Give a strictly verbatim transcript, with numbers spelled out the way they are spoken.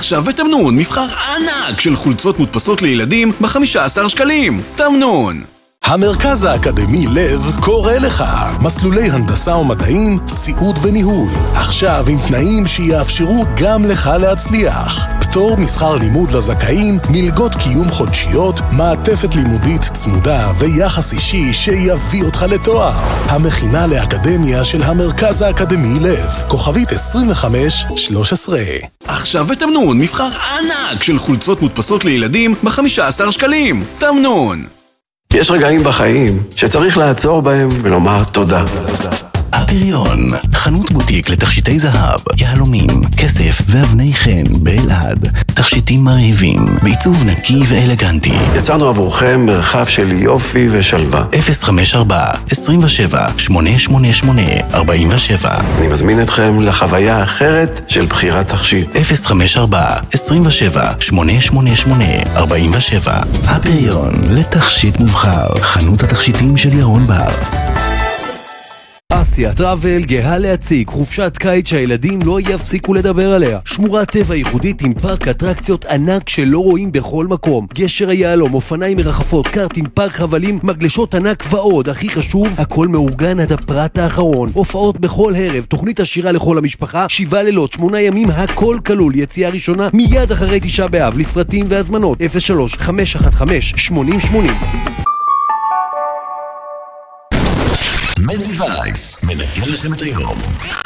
עכשיו בתמנון מבחר ענק של חולצות מודפסות לילדים ב-חמישה עשר שקלים. תמנון. המרכז האקדמי לב קורא לך מסלולי הנדסה ומדעים, סיעוד וניהול. עכשיו עם תנאים שיאפשרו גם לך להצליח. פטור משכר לימוד לזכאים, מלגות קיום חודשיות, מעטפת לימודית צמודה ויחס אישי שיביא אותך לתואר. המכינה לאקדמיה של המרכז האקדמי לב, כוכבית עשרים וחמש שלוש עשרה. עכשיו בתמנון מבחר ענק של חולצות מודפסות לילדים ב-חמישה עשר שקלים. תמנון. יש רגעים בחיים שצריך לעצור בהם ולומר תודה. הפריון, חנות בוטיק לתכשיטי זהב, יהלומים, כסף ואבני חן באלעד. תכשיטים מרהיבים, בעיצוב נקי ואלגנטי. יצרנו עבורכם מרחב של יופי ושלווה. אפס חמש ארבע, עשרים ושבע, שמונה שמונה שמונה, ארבעים ושבע. אני מזמין אתכם לחוויה האחרת של בחירת תכשיט. אפס חמש ארבע, עשרים ושבע, שמונה שמונה שמונה, ארבעים ושבע. הפריון, לתכשיט מובחר, חנות התכשיטים של ירון בר. אסיה טראבל גאה להציג חופשת קיץ שהילדים לא יפסיקו לדבר עליה. שמורת טבע ייחודית עם פארק אטרקציות ענק שלא רואים בכל מקום. גשר היעלום, אופניים מרחפות, קארטינג, פארק חבלים, מגלשות ענק ועוד. הכי חשוב, הכל מאורגן עד הפרט האחרון. הופעות בכל ערב, תוכנית עשירה לכל המשפחה, שבעה לילות, שמונה ימים, הכל כלול. יציאה ראשונה מיד אחרי תשעה באב. לפרטים והזמנות אפס שלוש חמש אחת חמש שמונים שמונים. מנדי וייס מנגן לכם את היום.